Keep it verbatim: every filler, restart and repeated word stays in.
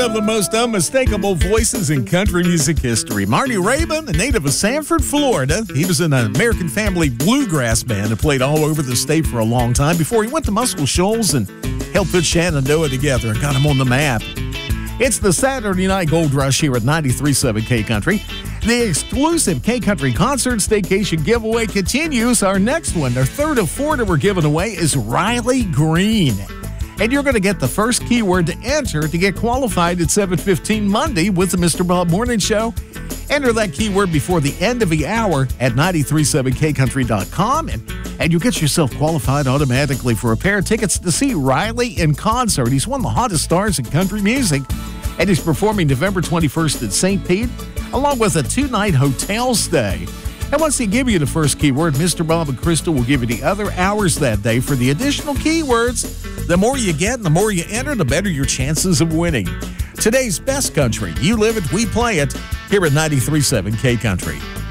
of the most unmistakable voices in country music history. Marty Raybon, a native of Sanford, Florida. He was in an American Family bluegrass band that played all over the state for a long time before he went to Muscle Shoals and helped put Shenandoah together and got him on the map. It's the Saturday Night Gold Rush here at ninety-three point seven K Country. The exclusive K Country Concert Staycation giveaway continues. Our next one, our third of four that we're giving away, is Riley Green. And you're going to get the first keyword to enter to get qualified at seven fifteen Monday with the Mister Bob Morning Show. Enter that keyword before the end of the hour at nine three seven K country dot com, and, and you'll get yourself qualified automatically for a pair of tickets to see Riley in concert. He's one of the hottest stars in country music, and he's performing November twenty-first at Saint Pete, along with a two-night hotel stay. And once they give you the first keyword, Mister Bob and Crystal will give you the other hours that day for the additional keywords. The more you get and the more you enter, the better your chances of winning. Today's best country. You live it, we play it, here at ninety-three point seven K Country.